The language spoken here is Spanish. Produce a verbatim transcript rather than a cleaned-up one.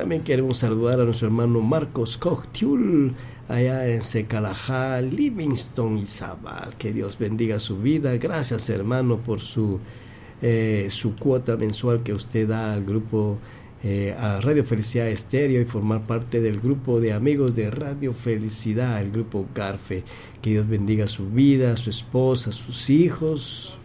También queremos saludar a nuestro hermano Marcos Coctiul, allá en Secalajá, Livingston y Zabal. Que Dios bendiga su vida. Gracias, hermano, por su, eh, su cuota mensual que usted da al grupo, eh, a Radio Felicidad Estéreo, y formar parte del grupo de amigos de Radio Felicidad, el grupo Garfe. Que Dios bendiga su vida, su esposa, sus hijos,